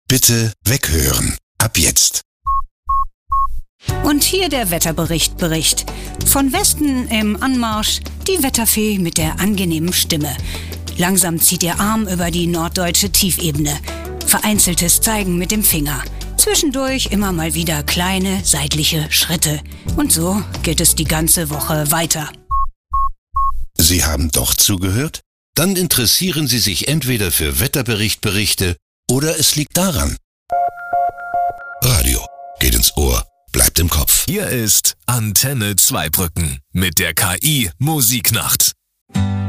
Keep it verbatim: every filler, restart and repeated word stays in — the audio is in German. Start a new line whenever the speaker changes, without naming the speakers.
Bitte weghören. Ab jetzt.
Und hier der Wetterbericht Bericht. Von Westen im Anmarsch die Wetterfee mit der angenehmen Stimme. Langsam zieht ihr Arm über die norddeutsche Tiefebene. Vereinzeltes Zeigen mit dem Finger. Zwischendurch immer mal wieder kleine seitliche Schritte. Und so geht es die ganze Woche weiter.
Sie haben doch zugehört? Dann interessieren Sie sich entweder für Wetterberichtberichte oder es liegt daran. Radio geht ins Ohr, bleibt im Kopf.
Hier ist Antenne Zweibrücken mit der K I Musiknacht.